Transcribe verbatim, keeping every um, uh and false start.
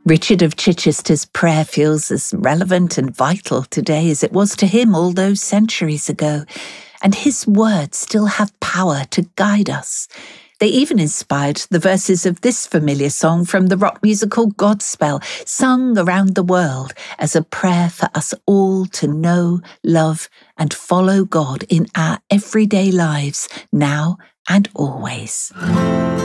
Richard of Chichester's prayer feels as relevant and vital today as it was to him all those centuries ago, and his words still have power to guide us. They even inspired the verses of this familiar song from the rock musical Godspell, sung around the world as a prayer for us all to know, love, and follow God in our everyday lives, now and always.